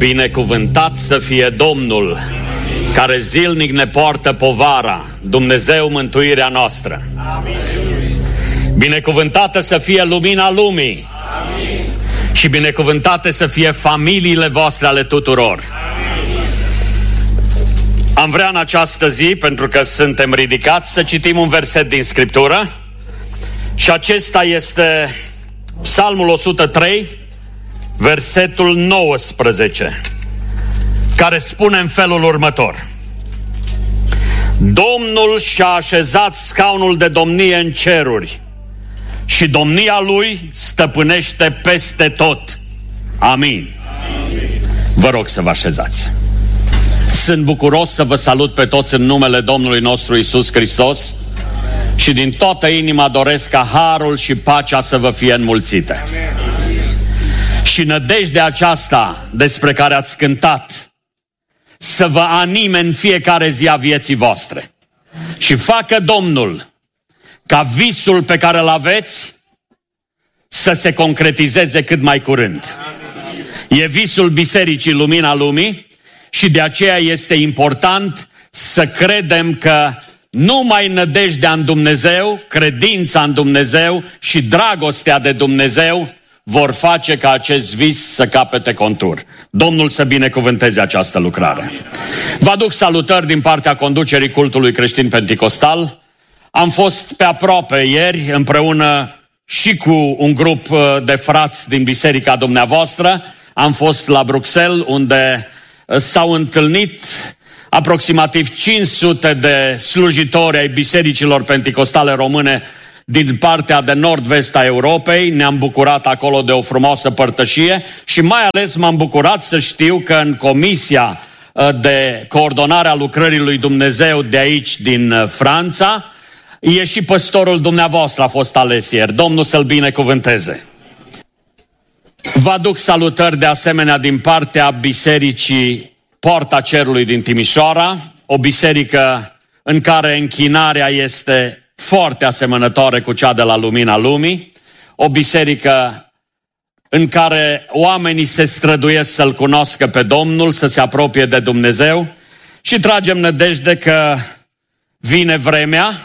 Binecuvântat să fie Domnul, care zilnic ne poartă povara, Dumnezeu mântuirea noastră. Amin. Binecuvântată să fie lumina lumii. Amin. Și binecuvântate să fie familiile voastre ale tuturor. Amin. Am vrea în această zi, pentru că suntem ridicați, să citim un verset din Scriptură. Și acesta este Psalmul 103, versetul 19, care spune în felul următor: Domnul și-a așezat scaunul de domnie în ceruri și domnia Lui stăpânește peste tot. Amin. Amin. Vă rog să vă așezați. Sunt bucuros să vă salut pe toți în numele Domnului nostru Iisus Hristos și din toată inima doresc ca harul și pacea să vă fie înmulțite. Și nădejdea aceasta despre care ați cântat să vă anime în fiecare zi a vieții voastre. Și facă Domnul ca visul pe care îl aveți să se concretizeze cât mai curând. E visul Bisericii Lumina Lumii și de aceea este important să credem că numai nădejdea în Dumnezeu, credința în Dumnezeu și dragostea de Dumnezeu vor face ca acest vis să capete contur. Domnul să binecuvânteze această lucrare. Vă aduc salutări din partea conducerii cultului creștin penticostal. Am fost pe aproape ieri împreună și cu un grup de frați din biserica dumneavoastră. Am fost la Bruxelles, unde s-au întâlnit aproximativ 500 de slujitori ai bisericilor penticostale române din partea de nord-vest a Europei. Ne-am bucurat acolo de o frumoasă părtășie și mai ales m-am bucurat să știu că în comisia de coordonare a lucrării lui Dumnezeu de aici, din Franța, e și păstorul dumneavoastră a fost ales ieri. Domnul să-l binecuvânteze. Vă aduc salutări de asemenea din partea bisericii Poarta Cerului din Timișoara, o biserică în care închinarea este foarte asemănătoare cu cea de la Lumina Lumii, o biserică în care oamenii se străduiesc să-L cunoască pe Domnul, să se apropie de Dumnezeu și tragem nădejde că vine vremea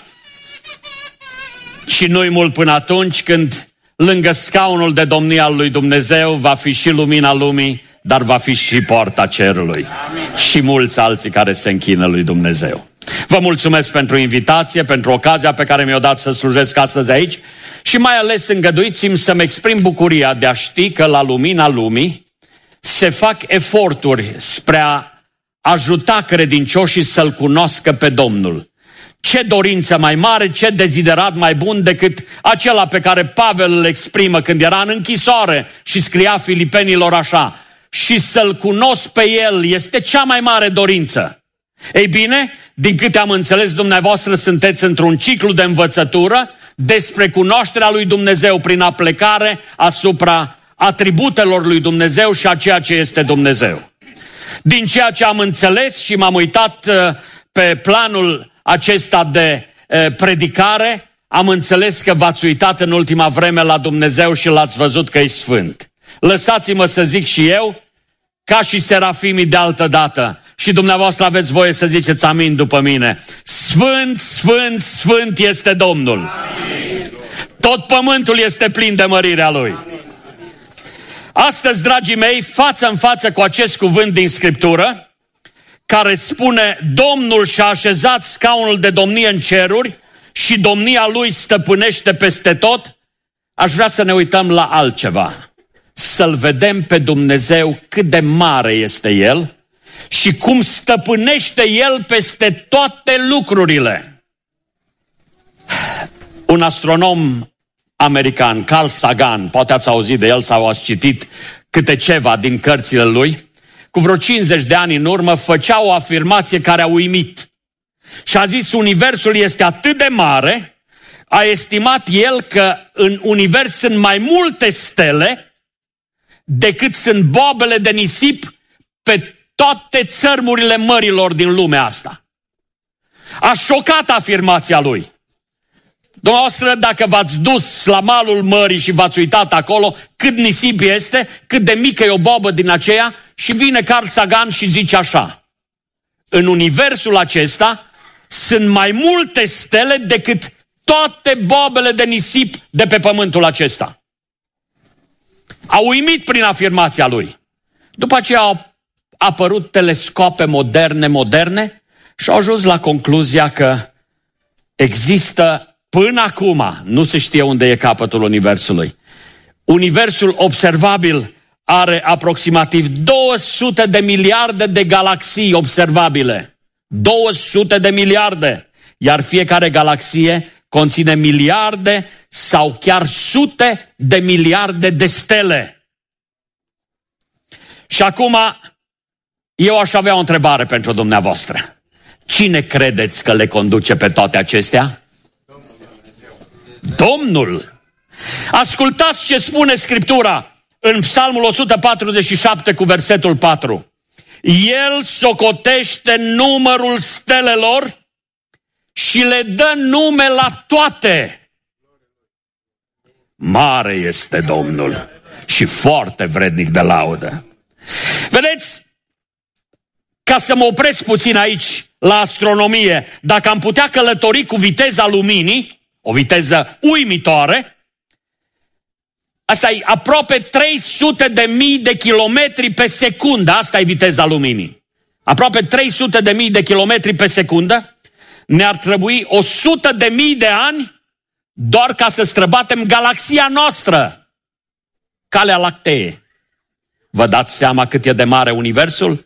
și nu-i mult până atunci când lângă scaunul de domnie al lui Dumnezeu va fi și Lumina Lumii, dar va fi și Poarta Cerului. Amin. Și mulți alții care se închină lui Dumnezeu. Vă mulțumesc pentru invitație, pentru ocazia pe care mi-o dat să slujesc astăzi aici și mai ales îngăduiți-mi să-mi exprim bucuria de a ști că la Lumina Lumii se fac eforturi spre a ajuta credincioșii să-L cunoască pe Domnul. Ce dorință mai mare, ce deziderat mai bun decât acela pe care Pavel îl exprimă când era în închisoare și scria Filipenilor așa: și să-L cunosc pe El este cea mai mare dorință. Ei bine, din câte am înțeles, dumneavoastră sunteți într-un ciclu de învățătură despre cunoașterea lui Dumnezeu prin aplecare asupra atributelor lui Dumnezeu și a ceea ce este Dumnezeu. Din ceea ce am înțeles și m-am uitat pe planul acesta de predicare, am înțeles că v-ați uitat în ultima vreme la Dumnezeu și L-ați văzut că e sfânt. Lăsați-mă să zic și eu, ca și serafimii de altă dată, și dumneavoastră aveți voie să ziceți amin după mine: Sfânt, Sfânt, Sfânt este Domnul. Amin. Tot pământul este plin de mărirea Lui. Amin. Astăzi, dragii mei, față în față cu acest cuvânt din Scriptură, care spune: Domnul și-a așezat scaunul de domnie în ceruri și domnia Lui stăpânește peste tot, aș vrea să ne uităm la altceva. Să-L vedem pe Dumnezeu cât de mare este El și cum stăpânește El peste toate lucrurile. Un astronom american, Carl Sagan, poate ați auzit de el sau ați citit câte ceva din cărțile lui, cu vreo 50 de ani în urmă făcea o afirmație care a uimit. Și a zis: universul este atât de mare, a estimat el că în univers sunt mai multe stele decât sunt boabele de nisip pe toate țărmurile mărilor din lumea asta. A șocat afirmația lui. Dumneavoastră, dacă v-ați dus la malul mării și v-ați uitat acolo cât nisip este, cât de mică e o boabă din aceea, și vine Carl Sagan și zice așa: în universul acesta sunt mai multe stele decât toate bobele de nisip de pe pământul acesta. A uimit prin afirmația lui. După aceea au apărut telescope moderne și au ajuns la concluzia că există până acum, nu se știe unde e capătul universului. Universul observabil are aproximativ 200 de miliarde de galaxii observabile. 200 de miliarde. Iar fiecare galaxie conține miliarde sau chiar sute de miliarde de stele. Și acum eu aș avea o întrebare pentru dumneavoastră. Cine credeți că le conduce pe toate acestea? Domnul! Ascultați ce spune Scriptura în Psalmul 147 cu versetul 4. El socotește numărul stelelor și le dă nume la toate. Mare este Domnul și foarte vrednic de laudă. Vedeți, ca să mă opresc puțin aici la astronomie, dacă am putea călători cu viteza luminii, o viteză uimitoare, asta e aproape 300.000 de kilometri pe secundă, asta e viteza luminii. Aproape 300.000 de kilometri pe secundă, ne-ar trebui 100.000 de ani doar ca să străbatem galaxia noastră, Calea Lactee. Vă dați seama cât e de mare universul?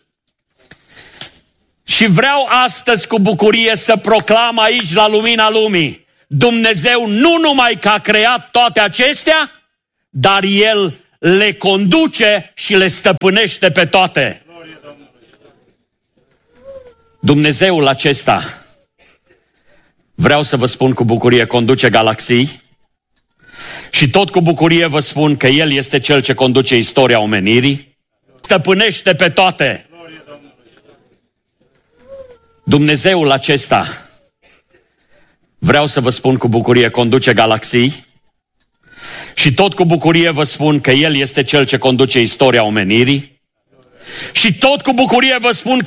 Și vreau astăzi cu bucurie să proclam aici la lumina lumii: Dumnezeu nu numai că a creat toate acestea, dar El le conduce și le stăpânește pe toate. Dumnezeul acesta, vreau să vă spun cu bucurie, conduce galaxii și tot cu bucurie vă spun că El este Cel ce conduce istoria omenirii, stăpânește pe toate. Dumnezeul acesta, vreau să vă spun cu bucurie, conduce galaxii și tot cu bucurie vă spun că El este Cel ce conduce istoria omenirii și tot cu bucurie vă spun